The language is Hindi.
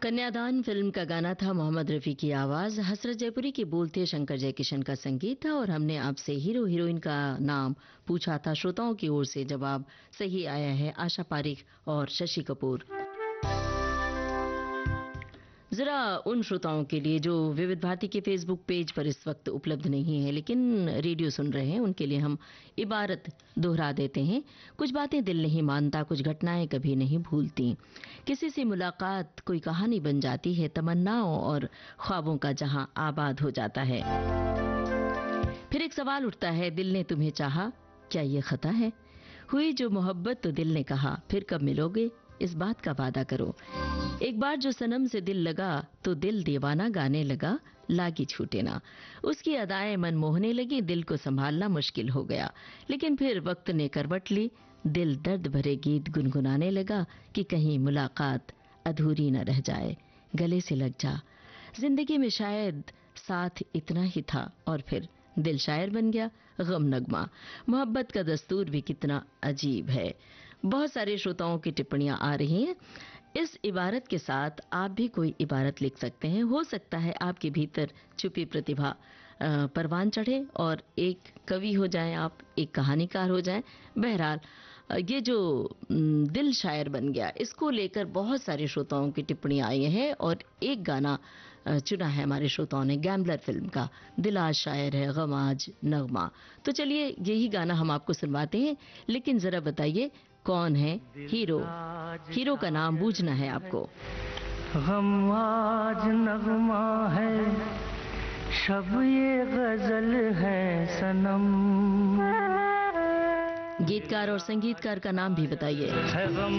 कन्यादान फिल्म का गाना था, मोहम्मद रफ़ी की आवाज़, हसरत जयपुरी के बोल थे, शंकर जयकिशन का संगीत था और हमने आपसे हीरो हीरोइन का नाम पूछा था। श्रोताओं की ओर से जवाब सही आया है, आशा पारिक और शशि कपूर। जरा उन श्रोताओं के लिए जो विविध भारती के फेसबुक पेज पर इस वक्त उपलब्ध नहीं है लेकिन रेडियो सुन रहे हैं, उनके लिए हम इबारत दोहरा देते हैं। कुछ बातें दिल नहीं मानता, कुछ घटनाएं कभी नहीं भूलती। किसी से मुलाकात कोई कहानी बन जाती है, तमन्नाओं और ख्वाबों का जहां आबाद हो जाता है। फिर एक सवाल उठता है, दिल ने तुम्हें चाहा, क्या ये खता है? हुई जो मोहब्बत तो दिल ने कहा, फिर कब मिलोगे, इस बात का वादा करो। एक बार जो सनम से दिल लगा तो दिल दीवाना गाने लगा, लागी छूटे ना। उसकी अदाएं मन मोहने लगी, दिल को संभालना मुश्किल हो गया। लेकिन फिर वक्त ने करवट ली, दिल दर्द भरे गीत गुनगुनाने लगा कि कहीं मुलाकात अधूरी न रह जाए। गले से लग जा, जिंदगी में शायद साथ इतना ही था। और फिर दिल शायर बन गया, गम नगमा। मोहब्बत का दस्तूर भी कितना अजीब है। बहुत सारे श्रोताओं की टिप्पणियां आ रही हैं। इस इबारत के साथ आप भी कोई इबारत लिख सकते हैं। हो सकता है आपके भीतर छुपी प्रतिभा परवान चढ़े और एक कवि हो जाएं, आप एक कहानीकार हो जाएं। बहरहाल ये जो दिल शायर बन गया, इसको लेकर बहुत सारे श्रोताओं की टिप्पणियां आई हैं और एक गाना चुना है हमारे श्रोताओं ने, गैम्बलर फिल्म का, दिल आज शायर है गम आज नगमा। तो चलिए यही गाना हम आपको सुनवाते हैं, लेकिन जरा बताइए कौन है हीरो? हीरो का नाम बूझना है आपको। गम आज नगमा है, शब ये गजल है सनम। गीतकार और संगीतकार का नाम भी बताइए।